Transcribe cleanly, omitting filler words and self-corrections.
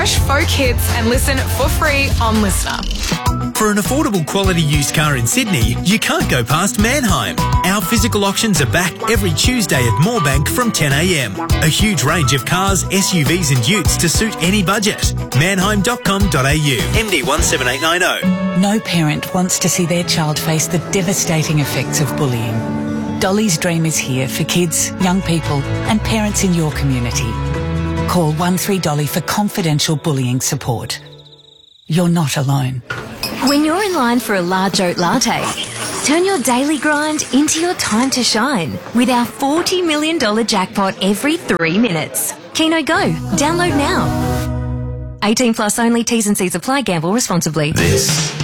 fresh folk hits and listen for free on Listener. For an affordable quality used car in Sydney, you can't go past Mannheim. Our physical auctions are back every Tuesday at Moorebank from 10 a.m. A huge range of cars, SUVs and utes to suit any budget. Mannheim.com.au. MD 17890. No parent wants to see their child face the devastating effects of bullying. Dolly's Dream is here for kids, young people and parents in your community. Call 13Dolly for confidential bullying support. You're not alone. When you're in line for a large oat latte, turn your daily grind into your time to shine with our $40 million jackpot every 3 minutes. Keno Go. Download now. 18 plus only. T's and C's apply. Gamble responsibly. This